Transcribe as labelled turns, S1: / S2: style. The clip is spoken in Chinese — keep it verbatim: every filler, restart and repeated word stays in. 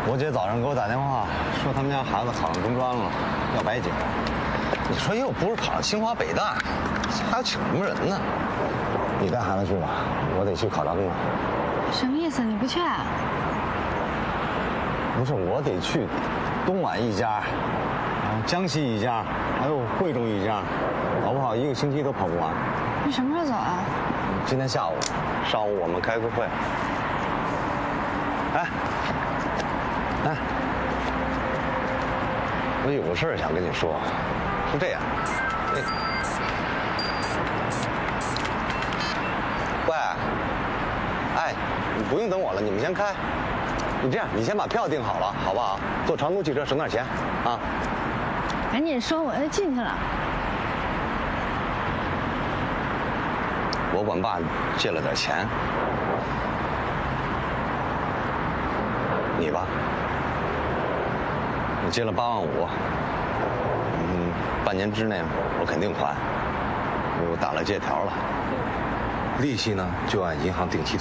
S1: 我姐早上给我打电话说，他们家孩子考上中专了，要白请。你说又不是考上清华北大，还要请什么人呢？你带孩子去吧，我得去考察工了。
S2: 什么意思？你不去啊？
S1: 不是，我得去东莞一家，然后江西一家，还有贵州一家，搞不好一个星期都跑不完。
S2: 你什么时候走啊？
S1: 今天下午，上午我们开个会。哎，哎，我有个事儿想跟你说，是这样，那，喂，哎，你不用等我了，你们先开。你这样，你先把票订好了，好不好？坐长途汽车省点钱，啊。
S2: 赶紧说，我要进去了。
S1: 我管爸借了点钱，你吧，我借了八万五，嗯，半年之内我肯定还，我打了借条了，利息呢就按银行定期